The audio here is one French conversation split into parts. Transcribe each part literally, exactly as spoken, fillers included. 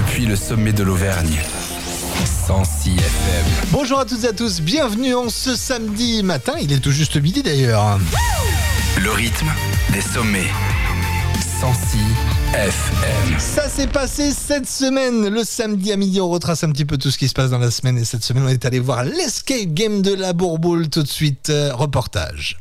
depuis le sommet de l'Auvergne. cent six F M. Bonjour à toutes et à tous, bienvenue en ce samedi matin, il est tout juste midi d'ailleurs. Le rythme des sommets. cent six F M. Ça s'est passé cette semaine, le samedi à midi, on retrace un petit peu tout ce qui se passe dans la semaine et cette semaine on est allé voir l'escape game de la Bourboule. Tout de suite, euh, reportage.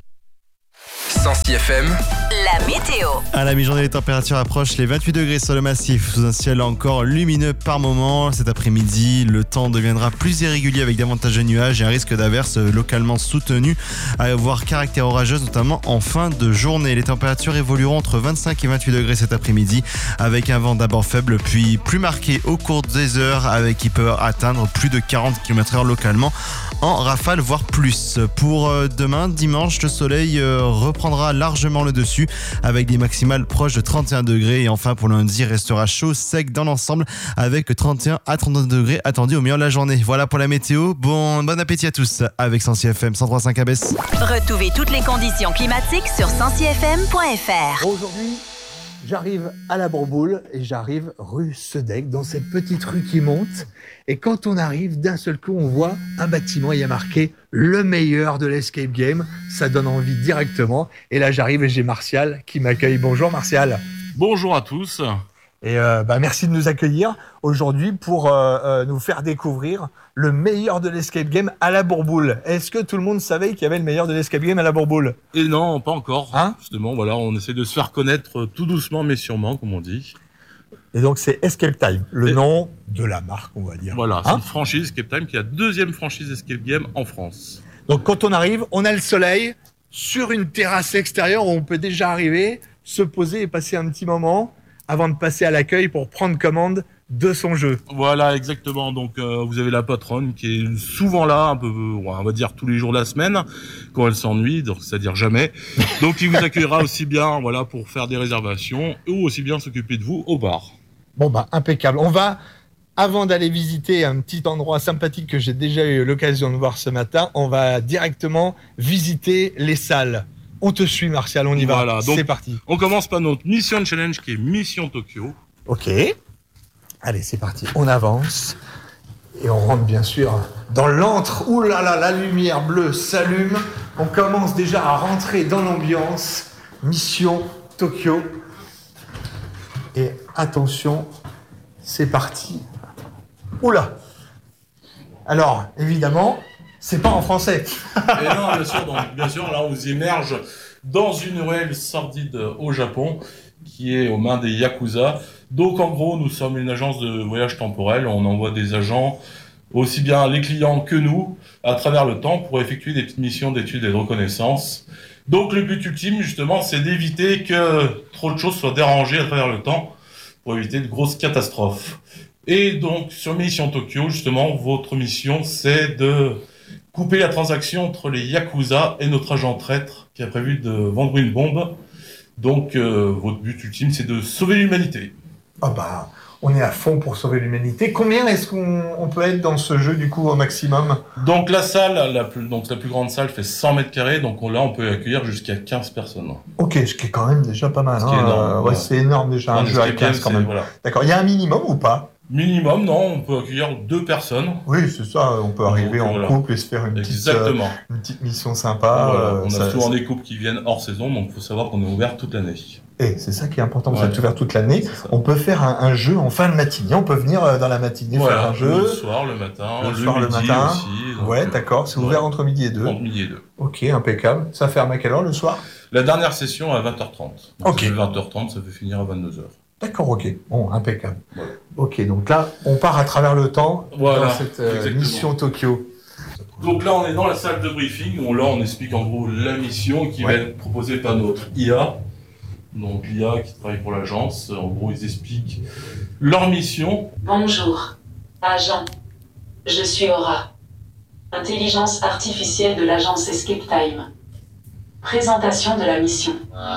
cent six F M. La météo. À la mi-journée, les températures approchent les vingt-huit degrés sur le massif, sous un ciel encore lumineux par moment. Cet après-midi, le temps deviendra plus irrégulier avec davantage de nuages et un risque d'averses localement soutenu, à avoir caractère orageuse, notamment en fin de journée. Les températures évolueront entre vingt-cinq et vingt-huit degrés cet après-midi, avec un vent d'abord faible, puis plus marqué au cours des heures, avec qui peut atteindre plus de quarante kilomètres heure localement, en rafale, voire plus. Pour demain, dimanche, le soleil reprendra largement le dessus, avec des maximales proches de trente et un degrés. Et enfin, pour lundi, restera chaud, sec dans l'ensemble, avec trente et un à trente-deux degrés attendus au milieu de la journée. Voilà pour la météo. Bon, bon appétit à tous avec cent six F M cent trois virgule cinq A B S. Retrouvez toutes les conditions climatiques sur cent six F M point F R. Aujourd'hui, j'arrive à la Bourboule et j'arrive rue Sedec, dans cette petite rue qui monte. Et quand on arrive, d'un seul coup, on voit un bâtiment, il y a marqué « Le meilleur de l'escape game ». Ça donne envie directement. Et là, j'arrive et j'ai Martial qui m'accueille. Bonjour Martial. Bonjour à tous. Et euh, bah, merci de nous accueillir aujourd'hui pour euh, euh, nous faire découvrir le meilleur de l'escape game à la Bourboule. Est-ce que tout le monde savait qu'il y avait le meilleur de l'escape game à la Bourboule ? Et non, pas encore. Hein ? Justement, voilà, on essaie de se faire connaître tout doucement mais sûrement, comme on dit. Et donc c'est Escape Time, le Et... nom de la marque, on va dire. Voilà, c'est hein une franchise Escape Time qui est la deuxième franchise Escape Game en France. Donc quand on arrive, on a le soleil sur une terrasse extérieure où on peut déjà arriver, se poser et passer un petit moment avant de passer à l'accueil pour prendre commande de son jeu. Voilà, exactement. Donc euh, vous avez la patronne qui est souvent là, un peu, on va dire tous les jours de la semaine, quand elle s'ennuie, donc c'est-à-dire jamais. Donc il vous accueillera aussi bien, voilà, pour faire des réservations ou aussi bien s'occuper de vous au bar. Bon bah impeccable. On va, avant d'aller visiter un petit endroit sympathique que j'ai déjà eu l'occasion de voir ce matin, on va directement visiter les salles. On te suit Martial, on y va. Voilà, donc c'est parti. On commence par notre mission challenge qui est Mission Tokyo. Ok. Allez, c'est parti. On avance et on rentre bien sûr dans l'antre. Ouh là là, la lumière bleue s'allume. On commence déjà à rentrer dans l'ambiance. Mission Tokyo. Et attention, c'est parti. Oula. Alors, évidemment, c'est pas en français. Et non, bien sûr, donc, bien sûr, là, on vous immerge dans une ruelle sordide au Japon, qui est aux mains des Yakuza. Donc, en gros, nous sommes une agence de voyage temporel. On envoie des agents, aussi bien les clients que nous, à travers le temps, pour effectuer des petites missions d'études et de reconnaissance. Donc, le but ultime, justement, c'est d'éviter que trop de choses soient dérangées à travers le temps, pour éviter de grosses catastrophes. Et donc, sur Mission Tokyo, justement, votre mission, c'est de couper la transaction entre les Yakuza et notre agent traître qui a prévu de vendre une bombe. Donc, euh, votre but ultime, c'est de sauver l'humanité. Ah bah, on est à fond pour sauver l'humanité. Combien est-ce qu'on on peut être dans ce jeu, du coup, au maximum ? Donc, la salle, la plus, donc, la plus grande salle fait cent mètres carrés. Donc, on, là, on peut accueillir jusqu'à quinze personnes. Ok, ce qui est quand même déjà pas mal. Ce qui est hein. énorme, euh, ouais, voilà. c'est énorme déjà, un Enfin, jeu à quinze quand même. Voilà. D'accord, il y a un minimum ou pas ? Minimum, non, on peut accueillir deux personnes. Oui, c'est ça, on peut arriver Donc, en voilà. couple et se faire une petite, Exactement. euh, une petite mission sympa. Voilà. euh, On a ça, souvent ça... des couples qui viennent hors saison, donc il faut savoir qu'on est ouvert toute l'année. Et c'est ça qui est important, vous Ouais. êtes ouvert toute l'année. On peut faire un, un jeu en fin de matinée, on peut venir euh, dans la matinée Voilà, faire un jeu. le soir, le matin, Le le, soir, le midi matin. aussi. donc, Ouais, euh, d'accord, c'est ouais. ouvert entre midi et deux. Entre midi et deux. Ok, impeccable. Ça ferme à quelle heure le soir ? La dernière session à vingt heures trente. Donc, Ok. ça fait vingt heures trente, ça peut finir à vingt-deux heures. D'accord, ok. Bon, impeccable. Voilà. Ok, donc là, on part à travers le temps Voilà, dans cette euh, exactement. mission Tokyo. Donc là, on est dans la salle de briefing, où là, on explique en gros la mission qui Ouais. va être proposée par notre I A. Donc l'I A qui travaille pour l'agence. En gros, ils expliquent leur mission. Bonjour, agent. Je suis Aura, intelligence artificielle de l'agence Escape Time. Présentation de la mission.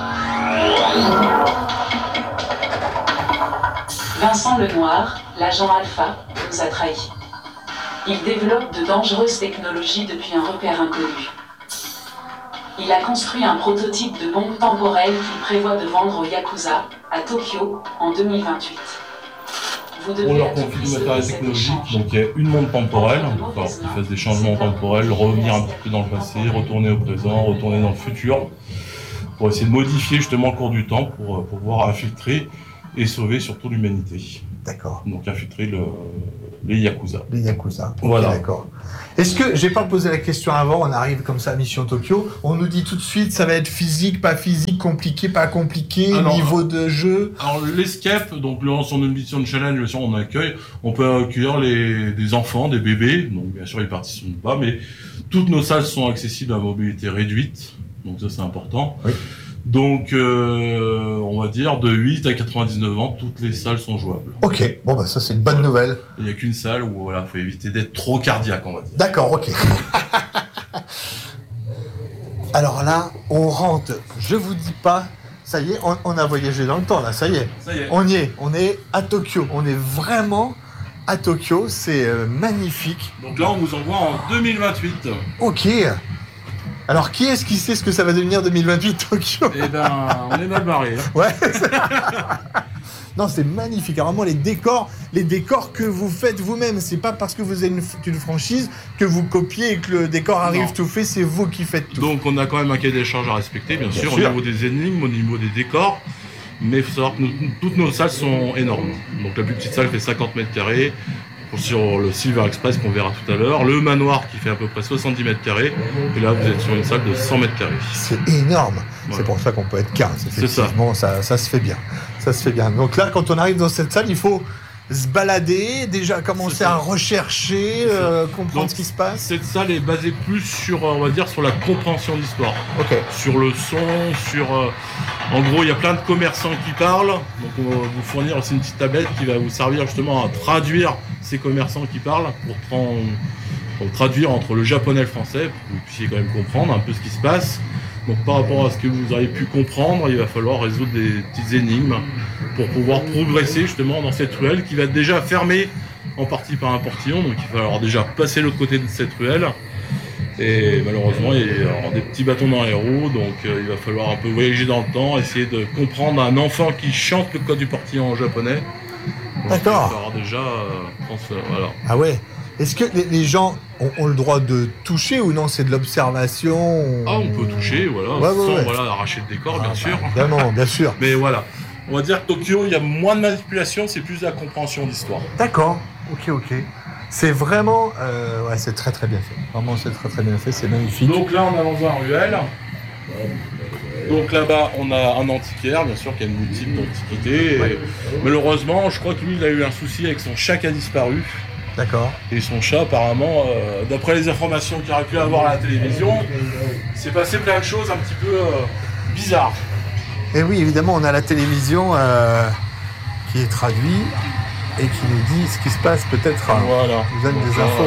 Vincent Lenoir, l'agent Alpha, nous a trahis. Il développe de dangereuses technologies depuis un repère inconnu. Il a construit un prototype de bombe temporelle qu'il prévoit de vendre aux Yakuza, à Tokyo, en deux mille vingt-huit. On leur confie du matériel technologique, donc il y a une montre temporelle, alors qu'ils fassent des changements temporels, revenir un petit peu dans le passé, retourner au présent, retourner dans le futur, pour essayer de modifier justement le cours du temps pour, pour pouvoir infiltrer et sauver surtout l'humanité. D'accord. Donc infiltrer le, les Yakuza. Les Yakuza. Okay, voilà. D'accord. Est-ce que, j'ai pas posé la question avant, on arrive comme ça à Mission Tokyo, on nous dit tout de suite ça va être physique, pas physique, compliqué, pas compliqué, alors, niveau de jeu. Alors l'escape, donc là sur une mission de challenge, bien sûr on accueille, on peut accueillir les, des enfants, des bébés, donc bien sûr ils participent pas, mais toutes nos salles sont accessibles à mobilité réduite, donc ça c'est important. Oui. Donc, euh, on va dire, de huit à quatre-vingt-dix-neuf ans, toutes les salles sont jouables. Ok, bon bah ça c'est une bonne voilà. nouvelle. Il n'y a qu'une salle où, voilà, faut éviter d'être trop cardiaque, on va dire. D'accord, ok. Alors là, on rentre, je vous dis pas, ça y est, on, on a voyagé dans le temps là, ça y est. Ça y est. On y est, on est à Tokyo, on est vraiment à Tokyo, c'est euh, magnifique. Donc là, on vous envoie en deux mille vingt-huit. Ok. Alors, qui est-ce qui sait ce que ça va devenir deux mille vingt-huit Tokyo ? Eh ben, on est mal barré. Hein. Ouais. Non, c'est magnifique. Alors, vraiment, les décors, les décors que vous faites vous-même, c'est pas parce que vous avez une, une franchise que vous copiez et que le décor arrive non. tout fait. C'est vous qui faites tout. Donc, on a quand même un cahier des charges à respecter, bien, bien sûr, sûr, au niveau des énigmes, au niveau des décors. Mais il faut savoir que nous, toutes nos salles sont énormes. Donc, la plus petite salle fait cinquante mètres carrés. Sur le Silver Express qu'on verra tout à l'heure, le manoir qui fait à peu près soixante-dix mètres carrés, et là vous êtes sur une salle de cent mètres carrés. C'est énorme, voilà. C'est pour ça qu'on peut être quinze, effectivement, ça. Ça, ça se fait bien, ça se fait bien. Donc là, quand on arrive dans cette salle, il faut se balader, déjà commencer à rechercher, euh, comprendre donc, ce qui se passe. Cette salle est basée plus sur, on va dire, sur la compréhension d'histoire. Ok. Sur le son, sur... Euh, en gros, il y a plein de commerçants qui parlent, donc on va vous fournir aussi une petite tablette qui va vous servir justement à traduire ces commerçants qui parlent, pour, tra- pour traduire entre le japonais et le français, pour que vous puissiez quand même comprendre un peu ce qui se passe. Donc par rapport à ce que vous auriez pu comprendre, il va falloir résoudre des petites énigmes pour pouvoir progresser justement dans cette ruelle qui va être déjà fermée en partie par un portillon, donc il va falloir déjà passer l'autre côté de cette ruelle. Et malheureusement, il y a des petits bâtons dans les roues, donc euh, il va falloir un peu voyager dans le temps, essayer de comprendre un enfant qui chante le code du portillon en japonais. Donc, d'accord. Il va falloir déjà euh, transférer, voilà. Ah ouais. Est-ce que les, les gens ont, ont le droit de toucher ou non ? C'est de l'observation on... Ah, on peut toucher, voilà, ouais, sans ouais, ouais. Voilà, arracher le décor, ah, bien sûr. Bah, évidemment, bien sûr. Mais voilà, on va dire que Tokyo, il y a moins de manipulation, c'est plus de la compréhension d'histoire. D'accord, ok, ok. C'est vraiment, euh, ouais, c'est très très bien fait. Vraiment, c'est très très bien fait, c'est magnifique. Donc là, on avance dans la ruelle. Donc là-bas, on a un antiquaire, bien sûr, qui a une boutique d'antiquité. Ouais. Malheureusement, je crois que lui, il a eu un souci avec son chat qui a disparu. D'accord. Et son chat, apparemment, euh, d'après les informations qu'il aurait pu avoir à la télévision, s'est passé plein de choses un petit peu euh, bizarres. Et oui, évidemment, on a la télévision euh, qui est traduite et qui nous dit ce qui se passe peut-être. Voilà. Nous donne des infos.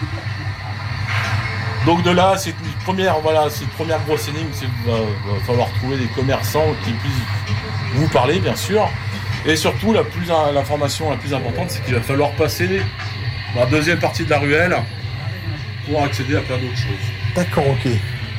Donc de là, c'est une première, voilà, c'est une première grosse énigme, c'est qu'il va, va falloir trouver des commerçants qui puissent vous parler, bien sûr. Et surtout, la plus, l'information la plus importante, c'est qu'il va falloir passer la deuxième partie de la ruelle pour accéder à plein d'autres choses. D'accord, ok.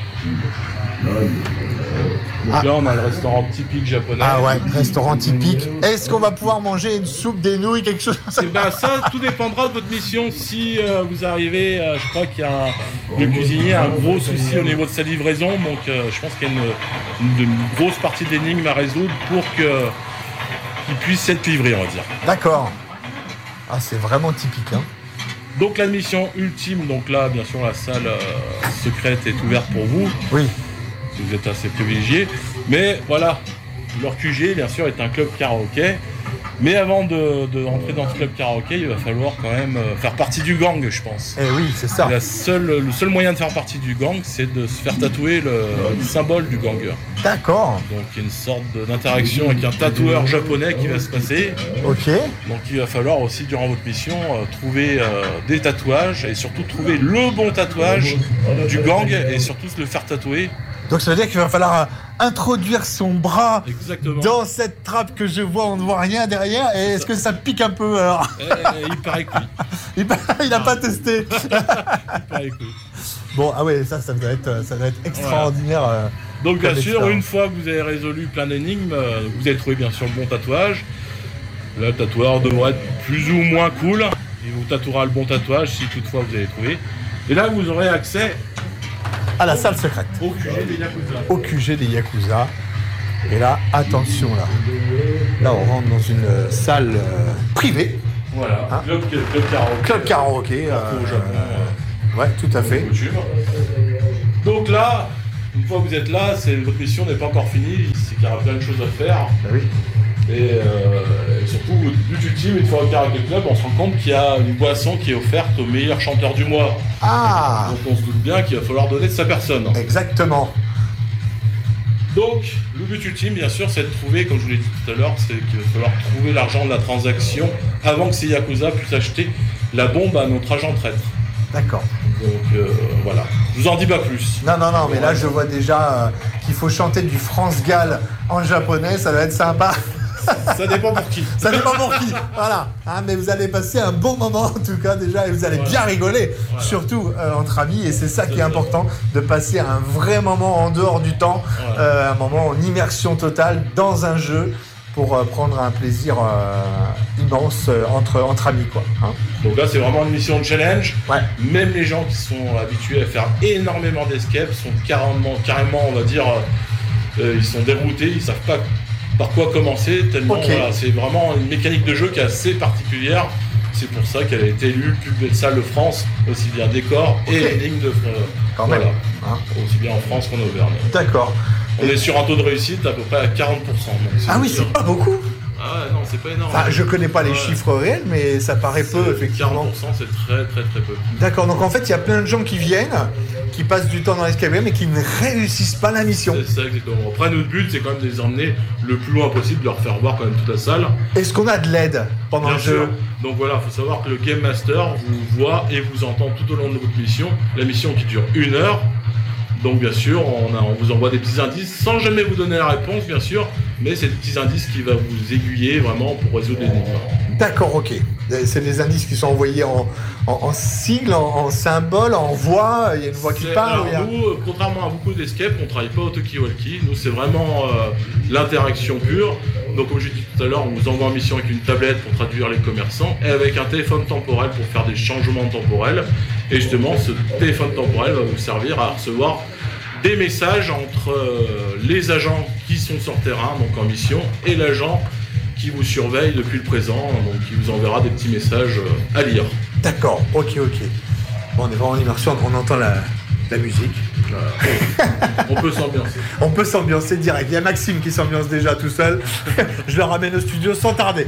Donc ah. là, on a le restaurant typique japonais. Ah ouais, restaurant typique. Est-ce qu'on va pouvoir manger une soupe, des nouilles, quelque chose comme ça ? Et ben ça, tout dépendra de votre mission. Si euh, vous arrivez, euh, je crois qu'il y a un, le cuisinier a un gros souci au niveau de sa livraison, donc euh, je pense qu'il y a une, une, une grosse partie d'énigmes à résoudre pour que qu'il puisse être livré, on va dire. D'accord. Ah, c'est vraiment typique, hein. Donc la mission ultime, donc là, bien sûr, la salle euh, secrète est ouverte pour vous. Oui. Si vous êtes assez privilégié. Mais voilà, leur Q G, bien sûr, est un club karaoké. Mais avant de, de rentrer dans ce club karaoké, il va falloir quand même faire partie du gang, je pense. Eh oui, c'est ça. La seule, le seul moyen de faire partie du gang, c'est de se faire tatouer le, le symbole du gang. D'accord. Donc il y a une sorte d'interaction avec un tatoueur japonais qui va se passer. Ok. Donc il va falloir aussi, durant votre mission, euh, trouver euh, des tatouages et surtout trouver le bon tatouage du gang et surtout se le faire tatouer. Donc ça veut dire qu'il va falloir introduire son bras Exactement. Dans cette trappe que je vois, on ne voit rien derrière. Et est-ce que ça pique un peu alors ? eh, Il paraît que oui. Il n'a pas testé. Il paraît que oui. Bon, ah ouais, ça, ça doit être, ça doit être extraordinaire. Voilà. Euh, Donc bien sûr, une fois que vous avez résolu plein d'énigmes, vous avez trouvé bien sûr le bon tatouage. Là, le tatoueur devrait être plus ou moins cool. Il vous tatouera le bon tatouage si toutefois vous avez trouvé. Et là, vous aurez accès à la salle secrète. Au Q G des Yakuza. Au Q G des Yakuza. Et là, attention là. Là, on rentre dans une euh, salle euh, privée. Voilà. Hein Club, club karaoké. Club karaoké. Euh, au Japon. Euh, ouais, tout à fait. Donc là, une fois que vous êtes là, c'est, votre mission n'est pas encore finie. C'est qu'il y aura plein de choses à faire. Ben oui. Et, euh, et surtout, votre but ultime, une fois au karaoké club, on se rend compte qu'il y a une boisson qui est offerte au meilleur chanteur du mois. Ah. Donc on se doute bien qu'il va falloir donner de sa personne. Exactement. Donc, le but ultime, bien sûr, c'est de trouver, comme je vous l'ai dit tout à l'heure, c'est qu'il va falloir trouver l'argent de la transaction avant que ces Yakuza puissent acheter la bombe à notre agent traître. D'accord. Donc, euh, voilà. Je vous en dis pas plus. Non, non, non, mais là, je vois déjà euh, qu'il faut chanter du France Gall en japonais, ça va être sympa. Ça dépend pour qui. Ça dépend pour qui. Voilà. Hein, mais vous allez passer un bon moment, en tout cas, déjà, et vous allez voilà. bien rigoler, voilà. surtout euh, entre amis, et c'est ça c'est qui est ça. important, de passer un vrai moment en dehors du temps, voilà. euh, un moment en immersion totale dans un jeu, pour euh, prendre un plaisir euh, immense euh, entre, entre amis, quoi. Hein. Donc là, c'est vraiment une mission de challenge. Ouais. Même les gens qui sont habitués à faire énormément d'escapes sont carrément, carrément, on va dire, euh, ils sont déroutés, ils savent pas par quoi commencer, tellement okay. voilà, c'est vraiment une mécanique de jeu qui est assez particulière. C'est pour ça qu'elle a été élue plus belle salle de France, aussi bien décor okay. et énigme de Quand voilà, même. Hein. Aussi bien en France qu'en Auvergne. D'accord. On et... est sur un taux de réussite à peu près à quarante pour cent. Donc ah oui, sûr. C'est pas beaucoup. Ah ouais, non, c'est pas énorme. Enfin, je connais pas les ouais. chiffres réels, mais ça paraît c'est peu, effectivement. quarante pour cent, c'est très très très peu. D'accord, donc en fait, il y a plein de gens qui viennent, qui passent du temps dans l'escape game et qui ne réussissent pas la mission. C'est ça, exactement. Après, notre but, c'est quand même de les emmener le plus loin possible, de leur faire voir quand même toute la salle. Est-ce qu'on a de l'aide pendant Bien le sûr. jeu? Donc voilà, il faut savoir que le Game Master vous voit et vous entend tout au long de votre mission. La mission qui dure une heure. Donc bien sûr, on, a, on vous envoie des petits indices, sans jamais vous donner la réponse, bien sûr, mais c'est des petits indices qui vont vous aiguiller vraiment pour résoudre l'énigme. D'accord, ok. C'est des indices qui sont envoyés en, en, en sigles, en, en symboles, en voix. Il y a une voix qui c'est, parle. Alors, nous, euh, contrairement à beaucoup d'escapes, on ne travaille pas au talkie-walkie. Nous, c'est vraiment euh, l'interaction pure. Donc, comme j'ai dit tout à l'heure, on vous envoie en mission avec une tablette pour traduire les commerçants et avec un téléphone temporel pour faire des changements temporels. Et justement, ce téléphone temporel va vous servir à recevoir des messages entre euh, les agents qui sont sur terrain, donc en mission, et l'agent qui vous surveille depuis le présent, donc qui vous enverra des petits messages euh, à lire. D'accord, ok, ok. Bon, on est vraiment en immersion, on entend la, la musique. Euh, on peut s'ambiancer. On peut s'ambiancer direct. Il y a Maxime qui s'ambiance déjà tout seul. Je le ramène au studio sans tarder.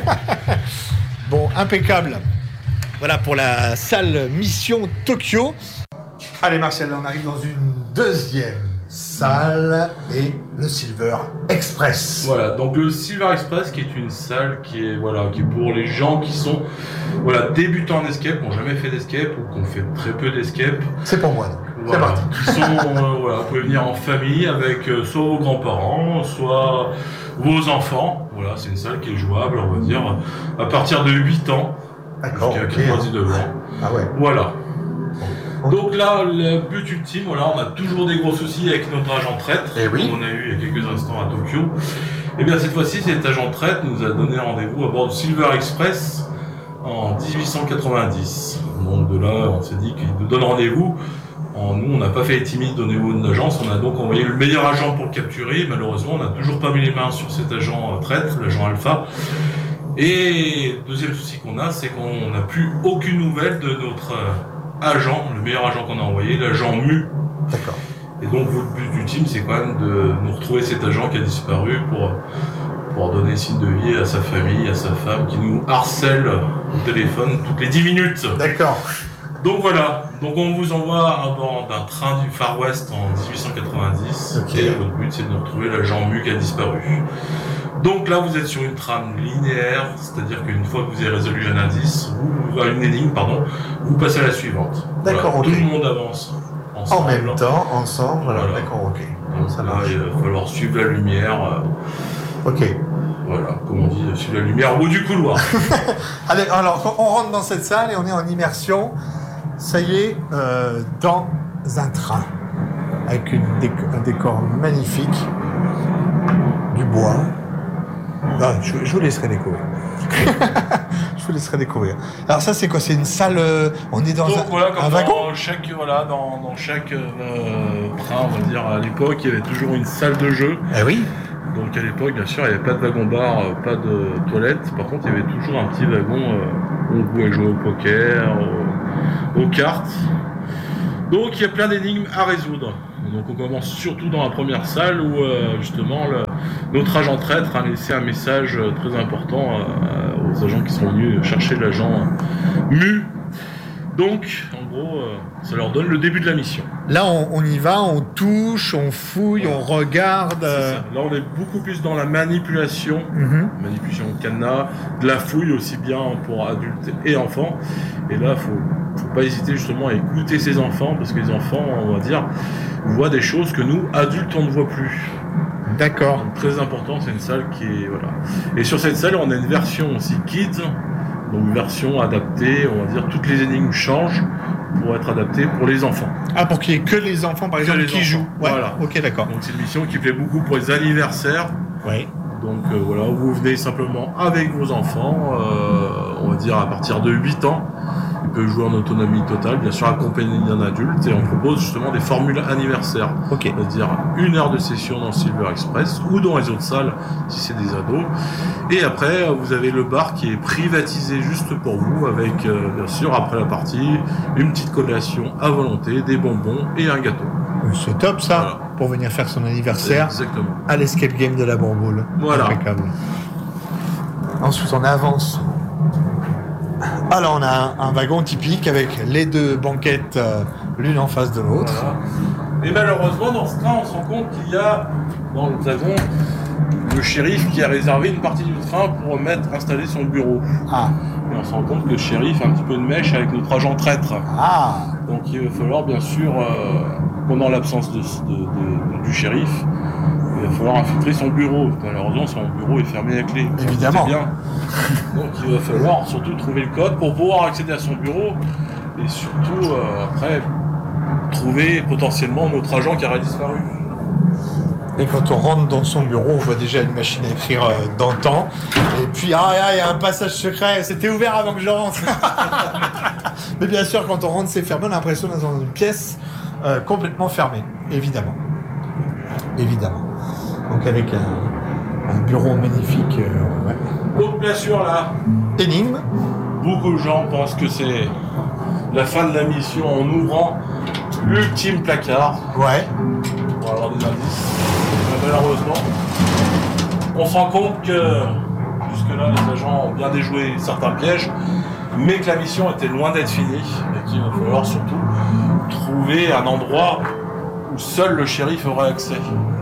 Bon, impeccable. Voilà pour la salle Mission Tokyo. Allez Martial, on arrive dans une deuxième salle et le Silver Express. Voilà, donc le Silver Express qui est une salle qui est voilà qui est pour les gens qui sont voilà débutants en escape, qui n'ont jamais fait d'escape ou qui ont fait très peu d'escape. C'est pour moi donc. Voilà, qui sont euh, voilà, vous pouvez venir en famille avec euh, soit vos grands-parents, soit vos enfants. Voilà, c'est une salle qui est jouable, on va dire à partir de huit ans. D'accord. Jusqu'à okay. quatre-vingt-dix-neuf ans. Ah ouais. Voilà. Donc là, le but ultime, voilà, on a toujours des gros soucis avec notre agent traître, eh oui. comme on a eu il y a quelques instants à Tokyo. Et bien cette fois-ci, cet agent traître nous a donné rendez-vous à bord du Silver Express en dix-huit cent quatre-vingt-dix. Donc de là, on s'est dit qu'il nous donne rendez-vous. En, nous, on n'a pas fait les timides au niveau de l'agence, on a donc envoyé le meilleur agent pour le capturer. Malheureusement, on n'a toujours pas mis les mains sur cet agent traître, l'agent Alpha. Et deuxième souci qu'on a, c'est qu'on n'a plus aucune nouvelle de notre agent, le meilleur agent qu'on a envoyé, l'agent Mu. D'accord. Et donc votre but ultime, c'est quand même de nous retrouver cet agent qui a disparu pour, pour donner signe de vie à sa famille, à sa femme, qui nous harcèle au téléphone toutes les dix minutes. D'accord. Donc voilà, donc on vous envoie à bord d'un train du Far West en dix-huit cent quatre-vingt-dix. Okay. Et votre but, c'est de nous retrouver l'agent Mu qui a disparu. Donc là, vous êtes sur une trame linéaire, c'est-à-dire qu'une fois que vous avez résolu un indice, vous, une énigme, pardon, vous passez à la suivante. D'accord, voilà. Okay. Tout le monde avance ensemble. En même temps, ensemble, voilà. Voilà. D'accord, ok. Donc ça là, marche. Il va falloir suivre la lumière. Euh, ok. Voilà, comme on dit, suivre la lumière au bout du couloir. Allez, alors, on rentre dans cette salle et on est en immersion. Ça y est, euh, dans un train, avec une déc- un décor magnifique, du bois. Non, je, je vous laisserai découvrir. Je vous laisserai découvrir. Alors ça, c'est quoi? C'est une salle... euh, on est dans Donc un, voilà, comme un dans wagon chaque, voilà, dans, dans chaque euh, train, on va dire, à l'époque, il y avait toujours une salle de jeu. Eh oui. Donc à l'époque, bien sûr, il n'y avait pas de wagon-bar, euh, pas de toilette. Par contre, il y avait toujours un petit wagon euh, où on pouvait jouer au poker, au- aux cartes. Donc il y a plein d'énigmes à résoudre. Donc on commence surtout dans la première salle où euh, justement le, notre agent traître a laissé un message euh, très important euh, aux agents qui sont venus chercher l'agent euh, mu. Donc en gros, euh, ça leur donne le début de la mission. Là, on, on y va, on touche, on fouille, on regarde. C'est euh, ça. Là on est beaucoup plus dans la manipulation, mhm. manipulation de cadenas, de la fouille aussi bien pour adultes et enfants. Et là, faut, faut pas hésiter justement à écouter ces enfants parce que les enfants, on va dire, voient des choses que nous, adultes, on ne voit plus. D'accord. Donc, très important, c'est une salle qui est voilà. Et sur cette salle, on a une version aussi kids, donc une version adaptée. On va dire toutes les énigmes changent pour être adaptées pour les enfants. Ah, pour qu'il n'y ait que les enfants, par Que exemple, les qui enfants. jouent. Ouais. Voilà. Ok, d'accord. Donc c'est une mission qui plaît beaucoup pour les anniversaires. Oui. Donc euh, voilà, vous venez simplement avec vos enfants, euh, on va dire à partir de huit ans. Ils peuvent jouer en autonomie totale, bien sûr accompagné d'un adulte, et on propose justement des formules anniversaires. Ok. C'est-à-dire une heure de session dans Silver Express ou dans les autres salles si c'est des ados. Et après, vous avez le bar qui est privatisé juste pour vous avec, euh, bien sûr, après la partie, une petite collation à volonté, des bonbons et un gâteau. C'est top ça, Voilà. pour venir faire son anniversaire Exactement. à l'escape game de la Bourboule. Voilà. Impeccable. Ensuite, on avance. Alors, on a un, un wagon typique avec les deux banquettes euh, l'une en face de l'autre. Voilà. Et malheureusement, dans ce train, on se rend compte qu'il y a dans le wagon le shérif qui a réservé une partie du train pour mettre installer son bureau. Ah. Et on se rend compte que le shérif a un petit peu de mèche avec notre agent traître. Ah. Donc il va falloir bien sûr, euh, pendant l'absence de, de- de- du shérif, il va falloir infiltrer son bureau. Malheureusement, son bureau est fermé à clé. Évidemment. C'est bien. Donc il va falloir surtout trouver le code pour pouvoir accéder à son bureau et surtout euh, après trouver potentiellement notre agent qui aurait disparu. Et quand on rentre dans son bureau, on voit déjà une machine à écrire euh, d'antan. Et puis, ah, ah, il y a un passage secret. C'était ouvert avant que je rentre. Mais bien sûr, quand on rentre, c'est fermé. On a l'impression d'être dans une pièce euh, complètement fermée. Évidemment. Évidemment. Donc, avec un, un bureau magnifique. Euh, ouais. Donc bien sûr là, Énigme. beaucoup de gens pensent que c'est la fin de la mission en ouvrant l'ultime placard Ouais. pour avoir des indices. Mais malheureusement, on se rend compte que jusque-là, les agents ont bien déjoué certains pièges, mais que la mission était loin d'être finie et qu'il va falloir surtout trouver un endroit où seul le shérif aurait accès.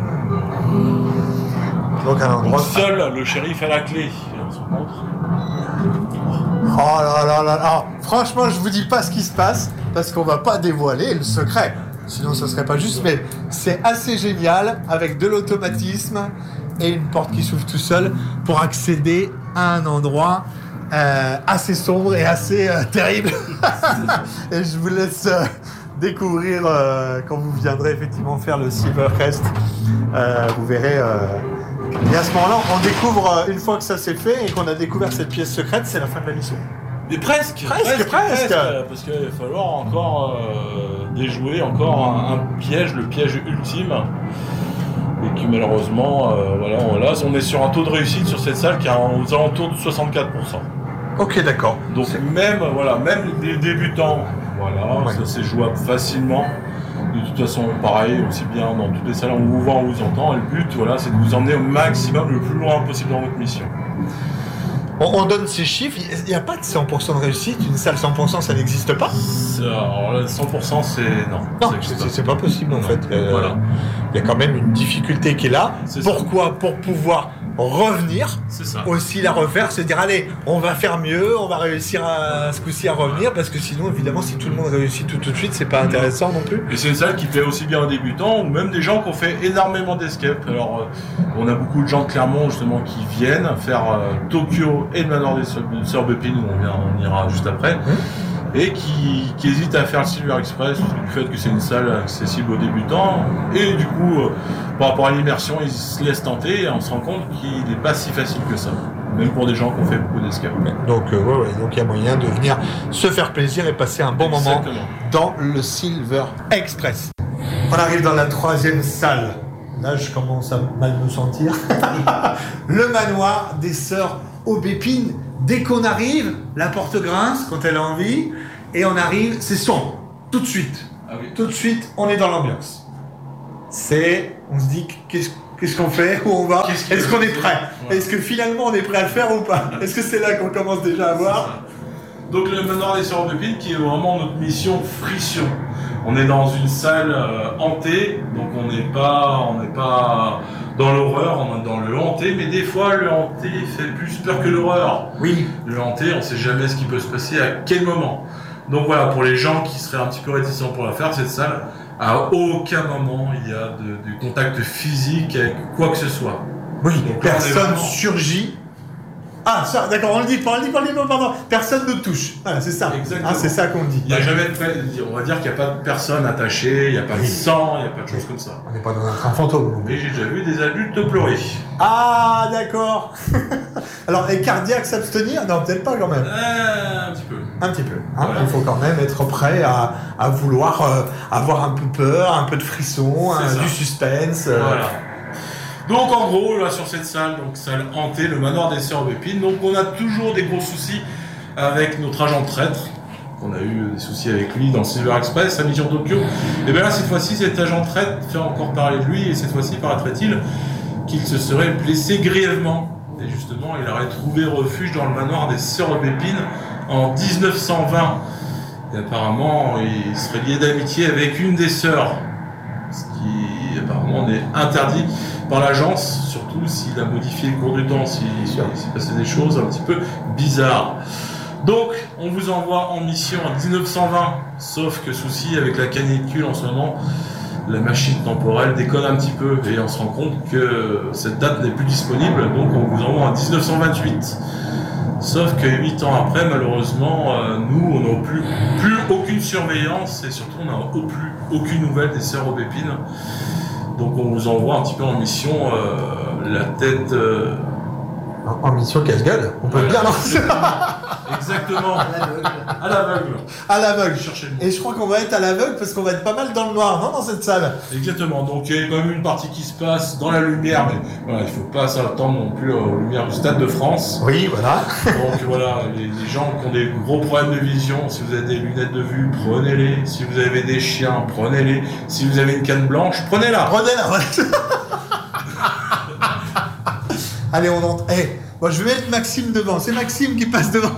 Donc, un endroit. Donc seul le shérif a la clé. Et on se rencontre. Oh là là là là. Franchement, je vous dis pas ce qui se passe parce qu'on va pas dévoiler le secret. Sinon, ça serait pas juste. Mais c'est assez génial avec de l'automatisme et une porte qui s'ouvre tout seul pour accéder à un endroit euh, assez sombre et assez euh, terrible. Et je vous laisse euh, découvrir euh, quand vous viendrez effectivement faire le Silvercrest. Euh, vous verrez. Euh, Et à ce moment-là, on découvre, euh, une fois que ça s'est fait et qu'on a découvert cette pièce secrète, c'est la fin de la mission. Mais presque, Presque, presque. Parce qu'il va falloir encore euh, déjouer encore un, un piège, le piège ultime. Et qui malheureusement, euh, voilà, on, là, on est sur un taux de réussite sur cette salle qui est aux alentours de soixante-quatre pour cent. Ok, d'accord. Donc même, voilà, même les débutants, voilà, Ouais. ça c'est jouable facilement. De toute façon, pareil, aussi bien dans toutes les salles où on vous voit, on vous entend. Et le but, voilà, c'est de vous emmener au maximum, le plus loin possible dans votre mission. On, on donne ces chiffres, il n'y a pas de cent pour cent de réussite, une salle cent pour cent ça n'existe pas. C'est- Alors là, cent pour cent, c'est non. Non, ça c'est existe pas. c'est pas possible en fait. Euh, Voilà. Il y a quand même une difficulté qui est là. C'est ça. Pourquoi? Pour pouvoir revenir, C'est ça. aussi la refaire, se dire allez, on va faire mieux, on va réussir à, ce coup-ci à revenir, parce que sinon évidemment si tout le monde réussit tout, tout de suite, c'est pas intéressant non plus. Et c'est une salle qui plaît aussi bien aux débutants ou même des gens qui ont fait énormément d'escape. Alors, euh, on a beaucoup de gens de Clermont justement qui viennent faire euh, Tokyo et le manoir des Sœurs Bépines où on, vient, on ira juste après. et qui, qui hésite à faire le Silver Express du fait que c'est une salle accessible aux débutants. Et du coup, euh, par rapport à l'immersion, ils se laissent tenter et on se rend compte qu'il n'est pas si facile que ça. Même pour des gens qui ont fait beaucoup d'escapes. Donc, euh, ouais, ouais, donc il y a moyen de venir se faire plaisir et passer un bon Exactement. moment dans le Silver Express. On arrive dans la troisième salle. Là, je commence à mal me sentir. Le manoir des sœurs Aubépine. Dès qu'on arrive, la porte grince quand elle a envie, et on arrive, c'est sombre, tout de suite. Ah oui. Tout de suite, on est dans l'ambiance. C'est, on se dit, qu'est-ce, qu'est-ce qu'on fait, où on va, Qu'est-ce qu'il est-ce faut qu'on est faire prêt, ouais. Est-ce que finalement on est prêt à le faire ou pas? Est-ce que c'est là qu'on commence déjà à voir? Donc le manoir des sœurs Aubépine qui est vraiment notre mission frisson. On est dans une salle euh, hantée, donc on n'est pas, on n'est pas dans l'horreur, on est dans le hanté, mais des fois le hanté fait plus peur que l'horreur. Oui. Le hanté, on ne sait jamais ce qui peut se passer à quel moment. Donc voilà, pour les gens qui seraient un petit peu réticents pour la faire, cette salle, à aucun moment il y a de, de contact physique avec quoi que ce soit. Oui, Donc là, on est personne vraiment- surgit. Ah, ça, d'accord, on le dit, on le dit, on le dit, pardon. Personne ne touche. Voilà, c'est ça. Exactement. Ah, c'est ça qu'on dit. Il n'y a jamais de fait, on va dire qu'il n'y a pas de personne attachée, il n'y a pas de Oui. sang, il n'y a pas de choses comme ça. On n'est pas dans un train fantôme. Mais j'ai déjà vu des adultes pleurer. Ah, d'accord. Alors, et cardiaque s'abstenir? Non, peut-être pas quand même. Euh, un petit peu. Un petit peu. Hein. Voilà. Il faut quand même être prêt à, à vouloir euh, avoir un peu peur, un peu de frisson, C'est hein, ça. du suspense. euh. Voilà. Donc en gros, là sur cette salle, donc salle hantée, le manoir des sœurs Aubépine, donc on a toujours des gros soucis avec notre agent traître. On a eu des soucis avec lui dans le Silver Express, à Mission Tokyo. Et bien là, cette fois-ci, cet agent traître fait encore parler de lui, et cette fois-ci, paraîtrait-il qu'il se serait blessé grièvement. Et justement, il aurait trouvé refuge dans le manoir des sœurs Aubépine en dix-neuf cent vingt. Et apparemment, il serait lié d'amitié avec une des sœurs, ce qui apparemment est interdit par l'agence, surtout s'il a modifié le cours du temps, s'il s'il s'est passé des choses un petit peu bizarres. Donc, on vous envoie en mission en dix-neuf cent vingt, sauf que souci avec la canicule en ce moment, la machine temporelle déconne un petit peu et on se rend compte que cette date n'est plus disponible, donc on vous envoie en dix-neuf cent vingt-huit. Sauf que huit ans après, malheureusement, euh, nous, on n'a plus, plus aucune surveillance et surtout, on n'a plus aucune nouvelle des sœurs Aubépine. Donc, on vous envoie un petit peu en mission euh, la tête. Euh... En, en mission casse-gueule, on peut le dire, non? Exactement. À l'aveugle. À l'aveugle. Cherchez le mot. Et je crois qu'on va être à l'aveugle parce qu'on va être pas mal dans le noir, non, dans cette salle? Exactement. Donc, il y a quand même une partie qui se passe dans la lumière, mais voilà, il ne faut pas s'attendre non plus aux lumières du Stade de France. Oui, voilà. Donc voilà, les, les gens qui ont des gros problèmes de vision, si vous avez des lunettes de vue, prenez-les. Si vous avez des chiens, prenez-les. Si vous avez une canne blanche, prenez-la. Prenez-la, voilà. Allez, on entre. Eh, moi, je vais mettre Maxime devant. C'est Maxime qui passe devant.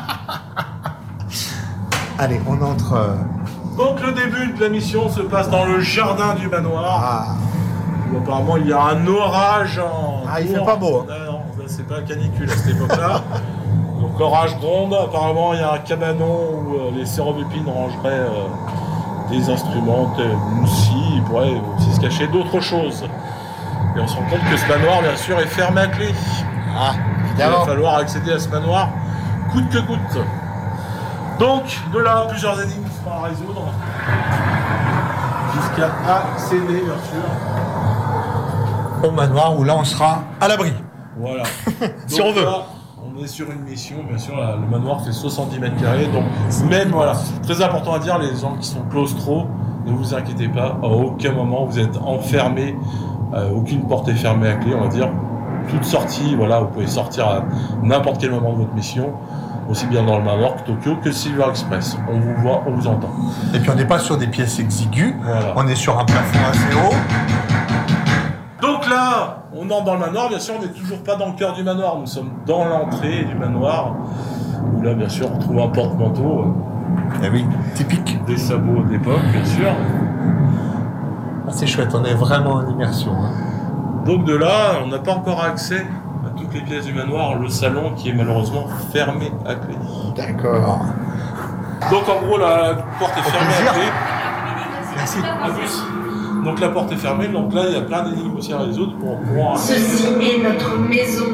Allez, on entre. euh, Donc le début de la mission se passe dans le jardin du manoir. Ah, Où apparemment il y a un orage en Ah, il fait cours. pas beau, hein. Non, non, là, c'est pas canicule à cette époque-là. Donc l'orage gronde. Apparemment il y a un cabanon où euh, les sœurs Aubépine rangeraient euh, des instruments, tels aussi, ils pourraient aussi se cacher d'autres choses. Et on se rend compte que ce manoir, bien sûr, est fermé à clé. ah, Il va évidemment. falloir accéder à ce manoir coûte que coûte. Donc, de là, plusieurs énigmes seront à résoudre. Jusqu'à accéder, bien sûr. Au manoir où là, on sera à l'abri. Voilà. Si Donc on veut. là, on est sur une mission, bien sûr, là, le manoir fait soixante-dix mètres carrés, donc même, voilà, très important à dire, les gens qui sont claustro, ne vous inquiétez pas, à aucun moment vous êtes enfermés, euh, aucune porte est fermée à clé, on va dire, toute sortie, voilà, vous pouvez sortir à n'importe quel moment de votre mission, aussi bien dans le manoir que Tokyo, que le Silver Express, on vous voit, on vous entend. Et puis, on n'est pas sur des pièces exiguës. Voilà. On est sur un plafond assez haut. Donc là, on entre dans le manoir, bien sûr, on n'est toujours pas dans le cœur du manoir, nous sommes dans l'entrée du manoir, où là, bien sûr, on trouve un porte-manteau, Eh oui, typique. des sabots d'époque, bien sûr. Ah, c'est chouette, on est vraiment en immersion. Hein. Donc de là, on n'a pas encore accès à toutes les pièces du manoir, le salon qui est malheureusement fermé à clé. D'accord. Donc en gros, la porte est fermée à plaisir. clé. Merci. À plus. Donc la porte est fermée, donc là, il y a plein d'énigmes aussi à résoudre pour pouvoir... Ceci est notre maison.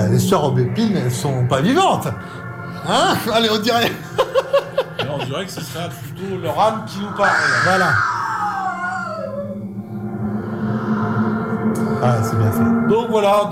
euh, les sœurs Aubépine, elles sont pas vivantes. Hein? Allez, on dirait. Et on dirait que ce serait plutôt leur âme qui nous parle. Voilà. Ah, c'est bien fait. Donc voilà.